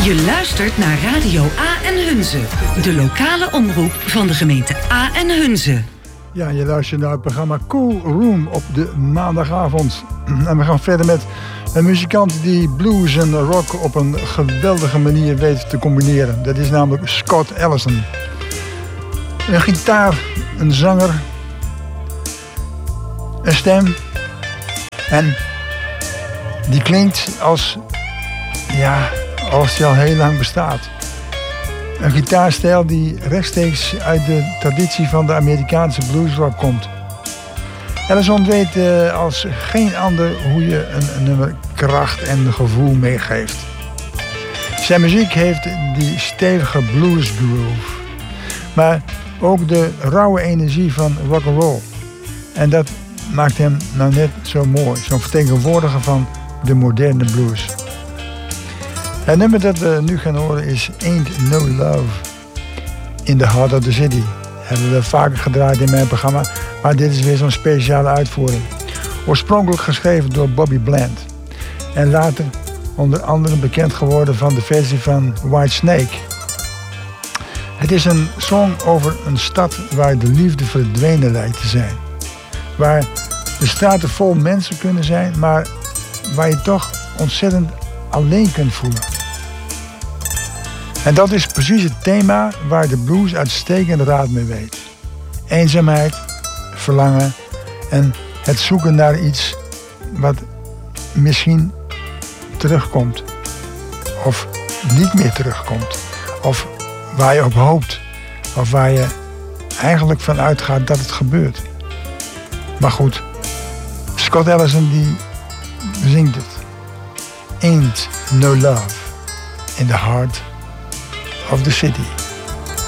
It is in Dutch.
Je luistert naar Radio A en Hunze, de lokale omroep van de gemeente A en Hunze. Ja, je luistert naar het programma Cool Room op de maandagavond. En we gaan verder met een muzikant die blues en rock op een geweldige manier weet te combineren. Dat is namelijk Scott Ellison. Een gitaar, een zanger, een stem. En die klinkt als die al heel lang bestaat. Een gitaarstijl die rechtstreeks uit de traditie van de Amerikaanse bluesrock komt. Ellison weet als geen ander hoe je een nummer kracht en gevoel meegeeft. Zijn muziek heeft die stevige blues groove, maar ook de rauwe energie van rock'n'roll. En dat maakt hem nou net zo mooi, zo'n vertegenwoordiger van de moderne blues. Het nummer dat we nu gaan horen is Ain't No Love in the Heart of the City. Hebben we vaker gedraaid in mijn programma, maar dit is weer zo'n speciale uitvoering. Oorspronkelijk geschreven door Bobby Bland. En later onder andere bekend geworden van de versie van Whitesnake. Het is een song over een stad waar de liefde verdwenen lijkt te zijn. Waar de straten vol mensen kunnen zijn, maar waar je toch ontzettend alleen kunt voelen. En dat is precies het thema waar de blues uitstekend raad mee weet. Eenzaamheid, verlangen en het zoeken naar iets wat misschien terugkomt. Of niet meer terugkomt. Of waar je op hoopt. Of waar je eigenlijk van uitgaat dat het gebeurt. Maar goed, Scott Ellison die zingt het. Ain't no love in the heart of the city.